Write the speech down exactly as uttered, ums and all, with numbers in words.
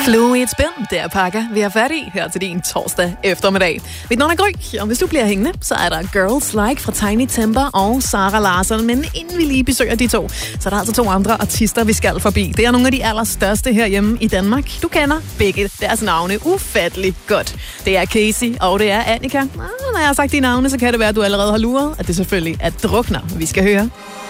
Flue i et spænd, det er pakker, vi har fat i her til din torsdag eftermiddag. Mit navn er Gry, og hvis du bliver hængende, så er der Girls Like fra Tiny Temper og Sara Larsson. Men inden vi lige besøger de to, så er der altså to andre artister, vi skal forbi. Det er nogle af de allerstørste herhjemme i Danmark. Du kender begge deres navne ufatteligt godt. Det er Casey, og det er Annika. Og når jeg har sagt de navne, så kan det være, at du allerede har luret, at det selvfølgelig er Drukner, vi skal høre.